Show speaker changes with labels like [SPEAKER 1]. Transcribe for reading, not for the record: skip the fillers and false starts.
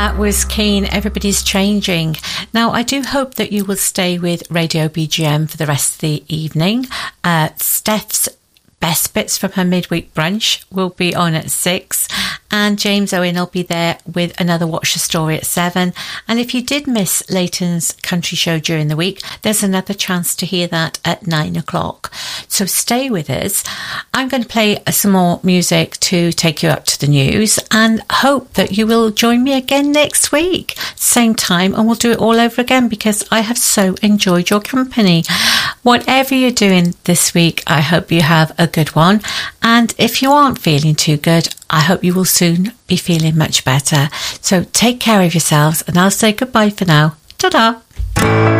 [SPEAKER 1] That was Keane, Everybody's Changing. Now, I do hope that you will stay with Radio BGM for the rest of the evening. Steph's Best Bits from her midweek brunch will be on at 6, and James Owen will be there with another Watch the Story at 7. And if you did miss Leighton's country show during the week, there's another chance to hear that at 9 o'clock. So stay with us. I'm going to play some more music to take you up to the news, and hope that you will join me again next week, same time, and we'll do it all over again, because I have so enjoyed your company. Whatever you're doing this week, I hope you have a good one. And if you aren't feeling too good, I hope you will soon be feeling much better. So take care of yourselves, and I'll say goodbye for now. Ta-da!